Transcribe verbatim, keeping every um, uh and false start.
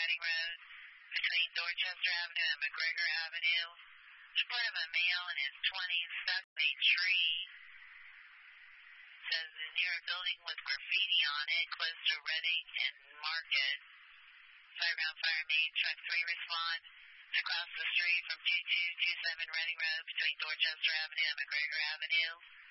Reading Road between Dorchester Avenue and McGregor Avenue. Report of a male in his twenties stuck in a tree. Says near a building with graffiti on it close to Reading and Market. Fireground Fire Main Truck three respond to cross the street from two two two seven Reading Road between Dorchester Avenue and McGregor Avenue.